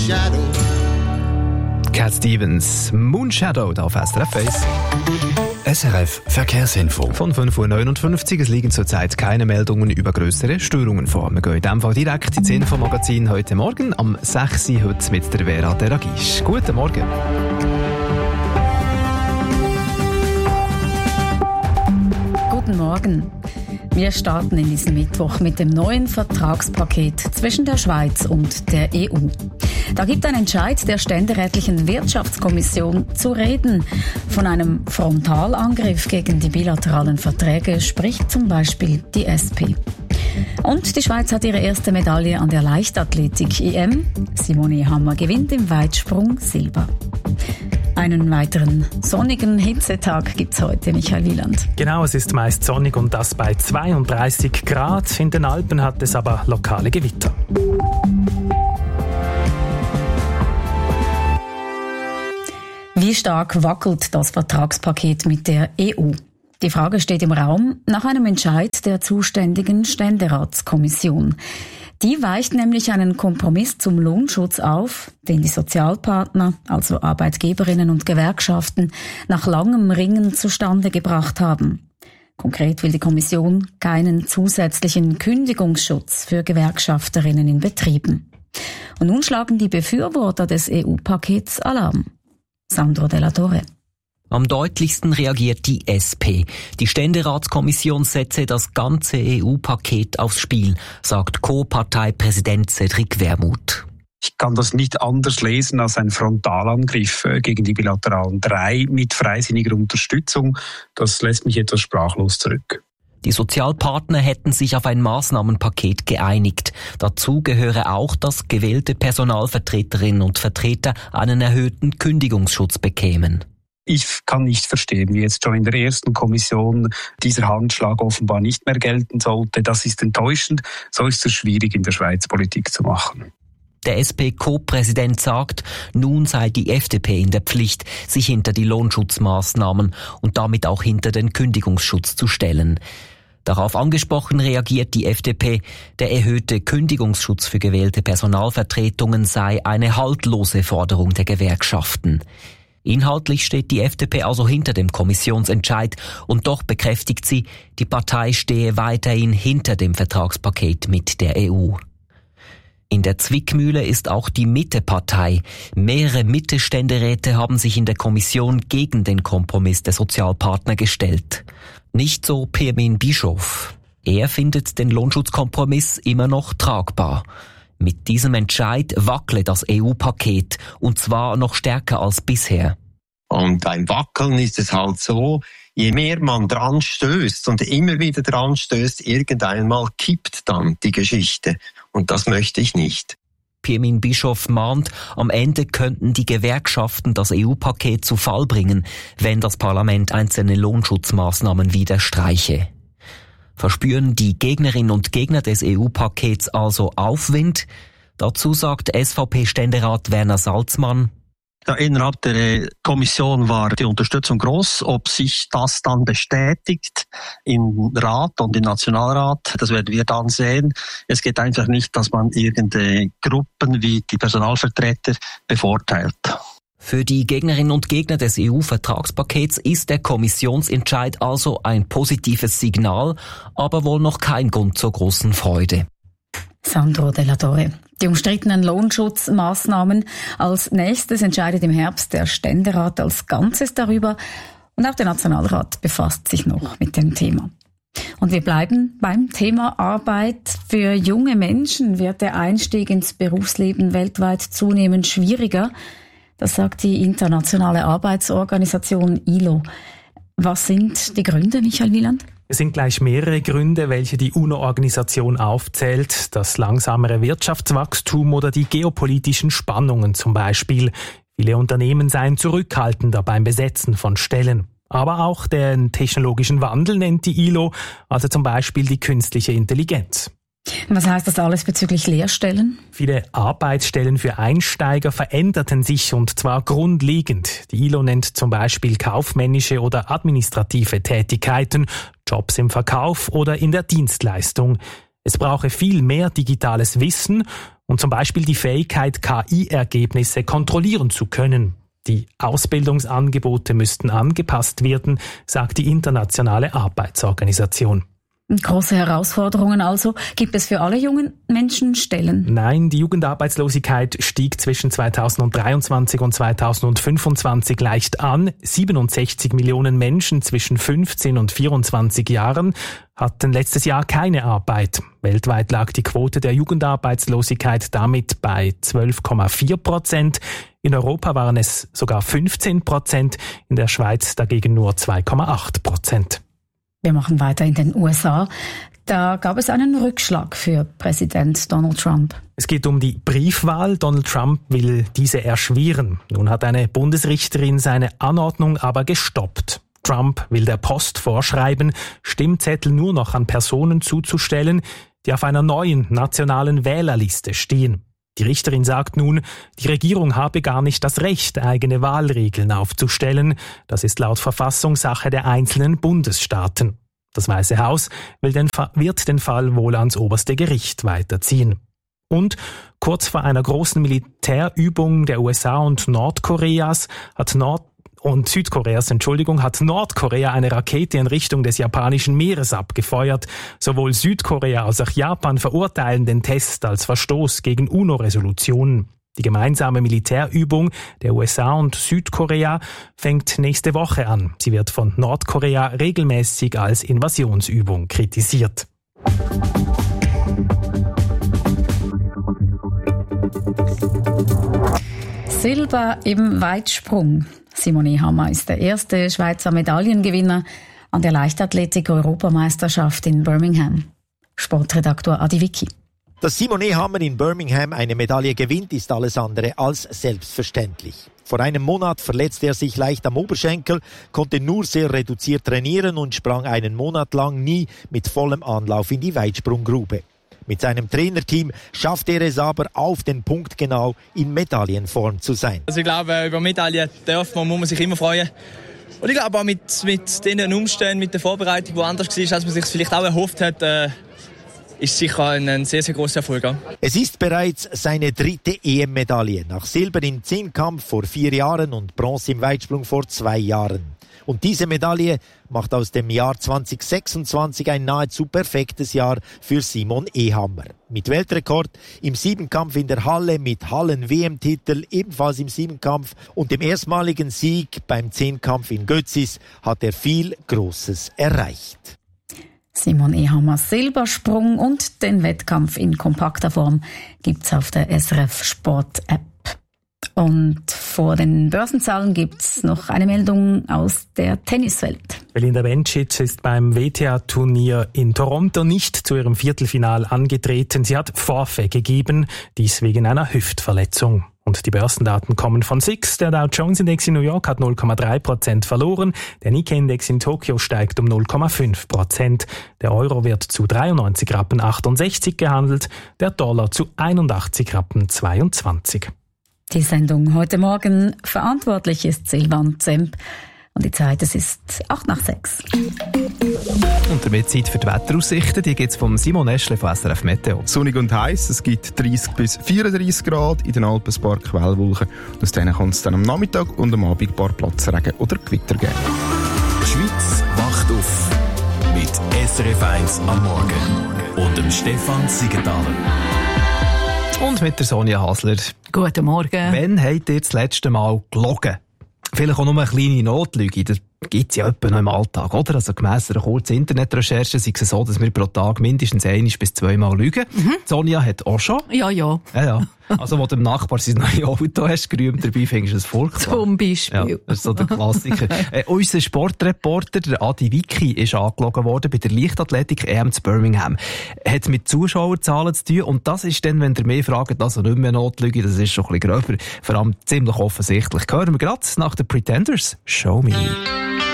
shadow. Cat Stevens, Moonshadow, da auf SRF 1. SRF Verkehrsinfo. Von 5.59 Uhr, es liegen zurzeit keine Meldungen über grössere Störungen vor. Wir gehen in diesem Fall direkt ins Infomagazin heute Morgen am 6 Uhr heute mit der Vera Deragisch. Guten Morgen. Guten Morgen. Wir starten in diesem Mittwoch mit dem neuen Vertragspaket zwischen der Schweiz und der EU. Da gibt ein Entscheid der Ständerätlichen Wirtschaftskommission zu reden. Von einem Frontalangriff gegen die bilateralen Verträge spricht zum Beispiel die SP. Und die Schweiz hat ihre erste Medaille an der Leichtathletik-EM. Simone Hammer gewinnt im Weitsprung Silber. Einen weiteren sonnigen Hitzetag gibt's heute, Michael Wieland. Genau, es ist meist sonnig und das bei 32 Grad. In den Alpen hat es aber lokale Gewitter. Wie stark wackelt das Vertragspaket mit der EU? Die Frage steht im Raum nach einem Entscheid der zuständigen Ständeratskommission. Die weicht nämlich einen Kompromiss zum Lohnschutz auf, den die Sozialpartner, also Arbeitgeberinnen und Gewerkschaften, nach langem Ringen zustande gebracht haben. Konkret will die Kommission keinen zusätzlichen Kündigungsschutz für Gewerkschafterinnen in Betrieben. Und nun schlagen die Befürworter des EU-Pakets Alarm. Sandro Della Torre. Am deutlichsten reagiert die SP. Die Ständeratskommission setze das ganze EU-Paket aufs Spiel, sagt Co-Parteipräsident Cedric Wermuth. Ich kann das nicht anders lesen als ein Frontalangriff gegen die bilateralen 3 mit freisinniger Unterstützung. Das lässt mich etwas sprachlos zurück. Die Sozialpartner hätten sich auf ein Maßnahmenpaket geeinigt. Dazu gehöre auch, dass gewählte Personalvertreterinnen und Vertreter einen erhöhten Kündigungsschutz bekämen. Ich kann nicht verstehen, wie jetzt schon in der ersten Kommission dieser Handschlag offenbar nicht mehr gelten sollte. Das ist enttäuschend. So ist es schwierig, in der Schweiz Politik zu machen. Der SP-Co-Präsident sagt, nun sei die FDP in der Pflicht, sich hinter die Lohnschutzmaßnahmen und damit auch hinter den Kündigungsschutz zu stellen. Darauf angesprochen reagiert die FDP, der erhöhte Kündigungsschutz für gewählte Personalvertretungen sei eine haltlose Forderung der Gewerkschaften. Inhaltlich steht die FDP also hinter dem Kommissionsentscheid und doch bekräftigt sie, die Partei stehe weiterhin hinter dem Vertragspaket mit der EU. In der Zwickmühle ist auch die Mitte-Partei. Mehrere Mitte-Ständeräte haben sich in der Kommission gegen den Kompromiss der Sozialpartner gestellt. Nicht so Pirmin Bischof. Er findet den Lohnschutzkompromiss immer noch tragbar. Mit diesem Entscheid wackle das EU-Paket, und zwar noch stärker als bisher. Und beim Wackeln ist es halt so, je mehr man dran stößt und immer wieder dran stößt, irgendeinmal kippt dann die Geschichte. Und das möchte ich nicht. Pirmin Bischof mahnt, am Ende könnten die Gewerkschaften das EU-Paket zu Fall bringen, wenn das Parlament einzelne Lohnschutzmaßnahmen wieder streiche. Verspüren die Gegnerinnen und Gegner des EU-Pakets also Aufwind? Dazu sagt SVP-Ständerat Werner Salzmann: Innerhalb der Kommission war die Unterstützung groß. Ob sich das dann bestätigt im Rat und im Nationalrat, das werden wir dann sehen. Es geht einfach nicht, dass man irgendeine Gruppen wie die Personalvertreter bevorteilt. Für die Gegnerinnen und Gegner des EU-Vertragspakets ist der Kommissionsentscheid also ein positives Signal, aber wohl noch kein Grund zur großen Freude. Sandro Della Torre. Die umstrittenen Lohnschutzmaßnahmen. Als nächstes entscheidet im Herbst der Ständerat als Ganzes darüber und auch der Nationalrat befasst sich noch mit dem Thema. Und wir bleiben beim Thema Arbeit. Für junge Menschen wird der Einstieg ins Berufsleben weltweit zunehmend schwieriger. Das sagt die internationale Arbeitsorganisation ILO. Was sind die Gründe, Michael Wieland? Es sind gleich mehrere Gründe, welche die UNO-Organisation aufzählt. Das langsamere Wirtschaftswachstum oder die geopolitischen Spannungen zum Beispiel. Viele Unternehmen seien zurückhaltender beim Besetzen von Stellen. Aber auch den technologischen Wandel nennt die ILO, also zum Beispiel die künstliche Intelligenz. Was heißt das alles bezüglich Lehrstellen? Viele Arbeitsstellen für Einsteiger veränderten sich und zwar grundlegend. Die ILO nennt zum Beispiel kaufmännische oder administrative Tätigkeiten, Jobs im Verkauf oder in der Dienstleistung. Es brauche viel mehr digitales Wissen und zum Beispiel die Fähigkeit, KI-Ergebnisse kontrollieren zu können. Die Ausbildungsangebote müssten angepasst werden, sagt die Internationale Arbeitsorganisation. Große Herausforderungen also. Gibt es für alle jungen Menschen Stellen? Nein, die Jugendarbeitslosigkeit stieg zwischen 2023 und 2025 leicht an. 67 Millionen Menschen zwischen 15 und 24 Jahren hatten letztes Jahr keine Arbeit. Weltweit lag die Quote der Jugendarbeitslosigkeit damit bei 12,4%. In Europa waren es sogar 15%, in der Schweiz dagegen nur 2,8%. Wir machen weiter in den USA. Da gab es einen Rückschlag für Präsident Donald Trump. Es geht um die Briefwahl. Donald Trump will diese erschweren. Nun hat eine Bundesrichterin seine Anordnung aber gestoppt. Trump will der Post vorschreiben, Stimmzettel nur noch an Personen zuzustellen, die auf einer neuen nationalen Wählerliste stehen. Die Richterin sagt nun, die Regierung habe gar nicht das Recht, eigene Wahlregeln aufzustellen. Das ist laut Verfassung Sache der einzelnen Bundesstaaten. Das Weiße Haus wird den Fall wohl ans oberste Gericht weiterziehen. Und kurz vor einer großen Militärübung der USA und Südkoreas hat Nordkorea eine Rakete in Richtung des japanischen Meeres abgefeuert. Sowohl Südkorea als auch Japan verurteilen den Test als Verstoß gegen UNO-Resolutionen. Die gemeinsame Militärübung der USA und Südkorea fängt nächste Woche an. Sie wird von Nordkorea regelmäßig als Invasionsübung kritisiert. Silber im Weitsprung. Simon Ehammer ist der erste Schweizer Medaillengewinner an der Leichtathletik-Europameisterschaft in Birmingham. Sportredaktor Adi Vicky. Dass Simon Ehammer in Birmingham eine Medaille gewinnt, ist alles andere als selbstverständlich. Vor einem Monat verletzte er sich leicht am Oberschenkel, konnte nur sehr reduziert trainieren und sprang einen Monat lang nie mit vollem Anlauf in die Weitsprunggrube. Mit seinem Trainerteam schafft er es aber auf den Punkt genau, in Medaillenform zu sein. Also ich glaube, über Medaillen muss man sich immer freuen. Und ich glaube auch mit den Umständen, mit der Vorbereitung, die anders war, als man sich vielleicht auch erhofft hat, ist sicher ein sehr, sehr grosser Erfolg. Es ist bereits seine 3. EM-Medaille. Nach Silber im Zehnkampf vor 4 Jahren und Bronze im Weitsprung vor 2 Jahren. Und diese Medaille macht aus dem Jahr 2026 ein nahezu perfektes Jahr für Simon Ehammer. Mit Weltrekord im Siebenkampf in der Halle, mit Hallen-WM-Titel ebenfalls im Siebenkampf und dem erstmaligen Sieg beim Zehnkampf in Götzis hat er viel Großes erreicht. Simon Ehammers Silbersprung und den Wettkampf in kompakter Form gibt's auf der SRF Sport App. Und vor den Börsenzahlen gibt's noch eine Meldung aus der Tenniswelt. Belinda Bencic ist beim WTA-Turnier in Toronto nicht zu ihrem Viertelfinal angetreten. Sie hat Forfait gegeben, dies wegen einer Hüftverletzung. Und die Börsendaten kommen von SIX. Der Dow Jones Index in New York hat 0,3% verloren. Der Nikkei Index in Tokio steigt um 0,5%. Der Euro wird zu 93,68 Rappen gehandelt, der Dollar zu 81,22 Rappen. Die Sendung heute Morgen, verantwortlich ist Silvan Zemp. Und die Zeit, es ist 8:06. Und damit Zeit für die Wetteraussichten. Die gibt es vom Simon Eschle von SRF Meteo. Sonnig und heiß, es gibt 30 bis 34 Grad, in den Alpen ein paar Quellwolken. Aus denen kann es dann am Nachmittag und am Abend ein paar Platzregen oder Gewitter geben. Die Schweiz wacht auf mit SRF 1 am Morgen und dem Stefan Siegenthaler. Und mit der Sonja Hasler. Guten Morgen. Wann habt ihr das letzte Mal gelogen? Vielleicht auch nur eine kleine Notlüge. Das gibt es ja etwa noch im Alltag, oder? Also gemäss einer kurzen Internetrecherche ist es so, dass wir pro Tag mindestens 1 bis 2 Mal lügen. Sonja hat auch schon. Ja. Ja. Also, wo dem Nachbar sein neues Auto hast, gerühmt dabei, findest du es furchtbar. Zum Beispiel. Ja, das ist so der Klassiker. Unser Sportreporter, der Adi Vicky, ist angelogen worden bei der Leichtathletik-EM zu Birmingham. Hat mit Zuschauerzahlen zu tun und das ist dann, wenn ihr mehr fragt, also nicht mehr Notlüge, das ist schon ein bisschen gröber, vor allem ziemlich offensichtlich. Hören wir gerade nach den Pretenders. Show Me.